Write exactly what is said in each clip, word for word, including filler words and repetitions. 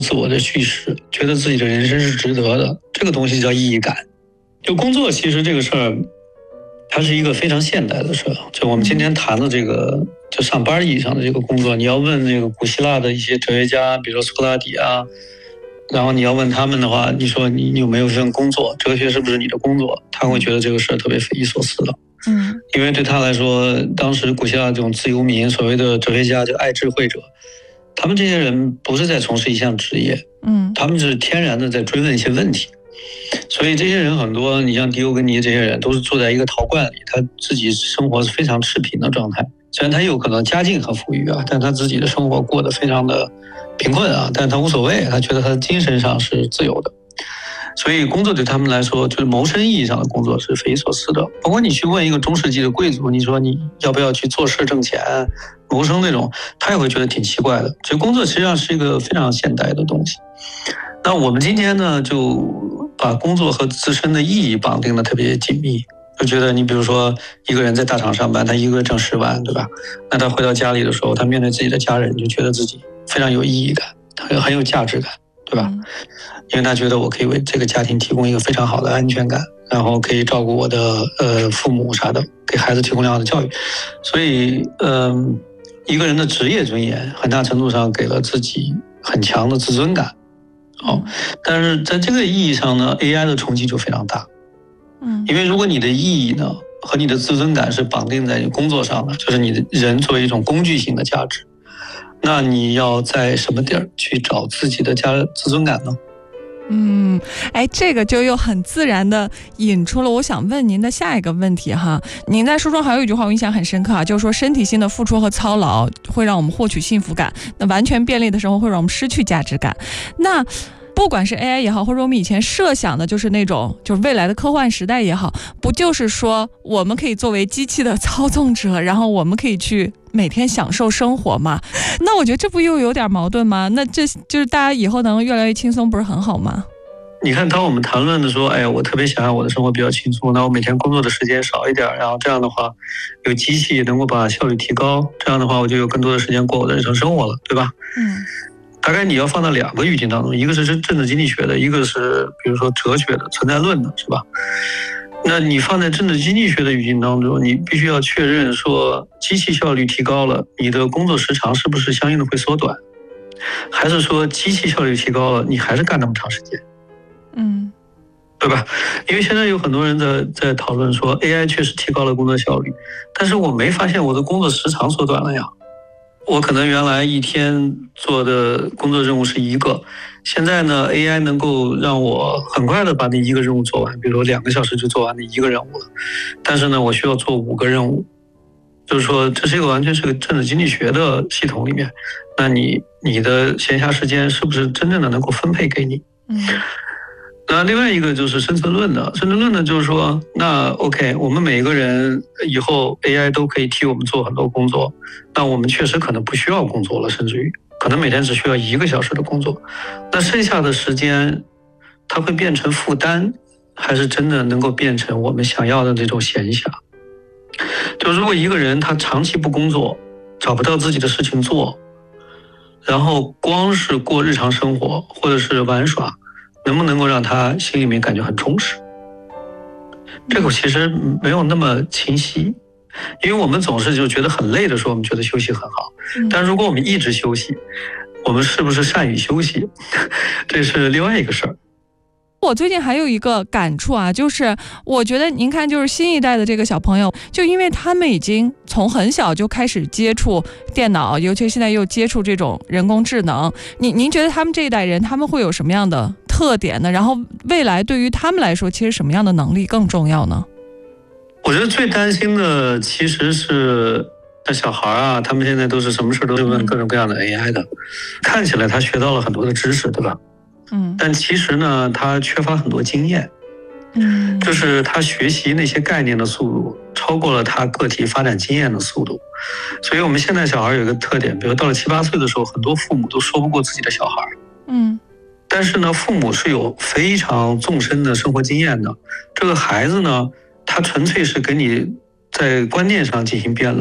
自我的叙事，觉得自己的人生是值得的，这个东西叫意义感。就工作其实这个事儿，它是一个非常现代的事儿。就我们今天谈的这个，就上班意义上的这个工作，你要问这个古希腊的一些哲学家，比如说苏格拉底啊，然后你要问他们的话，你说你有没有一份工作，哲学是不是你的工作，他会觉得这个事儿特别匪夷所思的。 嗯， 因为对他来说，当时古希腊这种自由民，所谓的哲学家就爱智慧者，他们这些人不是在从事一项职业， 嗯， 他们是天然的在追问一些问题。所以这些人很多，你像迪欧根尼这些人，都是住在一个陶罐里，他自己生活是非常赤贫的状态。虽然他有可能家境很富裕啊，但他自己的生活过得非常的贫困啊，但他无所谓，他觉得他的精神上是自由的。所以工作对他们来说，就是谋生意义上的工作是匪夷所思的。包括你去问一个中世纪的贵族，你说你要不要去做事挣钱谋生那种，他也会觉得挺奇怪的。所以工作实际上是一个非常现代的东西。那我们今天呢，就把工作和自身的意义绑定的特别紧密，就觉得你比如说一个人在大厂上班，他一个月挣十万，对吧？那他回到家里的时候，他面对自己的家人，就觉得自己非常有意义感，很很有价值感，对吧？嗯，因为他觉得我可以为这个家庭提供一个非常好的安全感，然后可以照顾我的呃父母啥的，给孩子提供良好的教育。所以嗯、呃，一个人的职业尊严很大程度上给了自己很强的自尊感。哦，但是在这个意义上呢 ，A I 的冲击就非常大。 嗯， 因为如果你的意义呢和你的自尊感是绑定在你工作上的，就是你的人作为一种工具性的价值，那你要在什么地儿去找自己的价自尊感呢？ 嗯，哎，这个就又很自然的引出了我想问您的下一个问题哈。您在书中还有一句话我印象很深刻啊，就是说身体性的付出和操劳会让我们获取幸福感，那完全便利的生活会让我们失去价值感。那不管是 A I 也好，或者我们以前设想的就是那种就是未来的科幻时代也好，不就是说我们可以作为机器的操纵者，然后我们可以去每天享受生活嘛？那我觉得这不又有点矛盾吗？那这就是大家以后能越来越轻松，不是很好吗？ 你看，当我们谈论的说，哎呀，我特别想让我的生活比较轻松，那我每天工作的时间少一点，然后这样的话，有机器能够把效率提高，这样的话，我就有更多的时间过我的日常生活了，对吧？ 嗯。 大概你要放到两个语境当中，一个是政治经济学的，一个是比如说哲学的存在论的，是吧？那你放在政治经济学的语境当中，你必须要确认说，机器效率提高了，你的工作时长是不是相应的会缩短，还是说机器效率提高了，你还是干那么长时间？ 嗯， 对吧？因为现在有很多人在在讨论说 A I 确实提高了工作效率，但是我没发现我的工作时长缩短了呀。我可能原来一天做的工作任务是一个，现在呢 A I 能够让我很快的把那一个任务做完，比如两个小时就做完那一个任务了，但是呢我需要做五个任务，就是说这是一个完全是个政治经济学的系统里面，那你你的闲暇时间是不是真正的能够分配给你？ 嗯。 那另外一个就是生存论的，生存论的就是说，那 OK， 我们每一个人以后 A I 都可以替我们做很多工作，那我们确实可能不需要工作了，甚至于可能每天只需要一个小时的工作，那剩下的时间它会变成负担，还是真的能够变成我们想要的这种闲暇？就如果一个人他长期不工作，找不到自己的事情做，然后光是过日常生活或者是玩耍，能不能够让他心里面感觉很充实？这个其实没有那么清晰，因为我们总是就觉得很累的时候，我们觉得休息很好，但如果我们一直休息，我们是不是善于休息，这是另外一个事儿。 我最近还有一个感触啊，就是我觉得您看，就是新一代的这个小朋友，就因为他们已经从很小就开始接触电脑，尤其现在又接触这种人工智能，您您觉得他们这一代人他们会有什么样的特点呢？然后未来对于他们来说，其实什么样的能力更重要呢？ 我觉得最担心的其实是小孩啊，他们现在都是什么事都是问各种各样的 A I 的，看起来他学到了很多的知识，对吧？ 嗯， 但其实呢，他缺乏很多经验， 嗯， 就是他学习那些概念的速度超过了他个体发展经验的速度。所以我们现在小孩有一个特点，比如到了七八岁的时候，很多父母都说不过自己的小孩， 嗯， 但是呢，父母是有非常纵深的生活经验的。这个孩子呢，他纯粹是跟你在观念上进行辩论，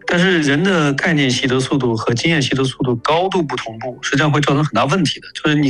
但是人的概念习得速度和经验习得速度高度不同步，实际上会造成很大问题的。就是你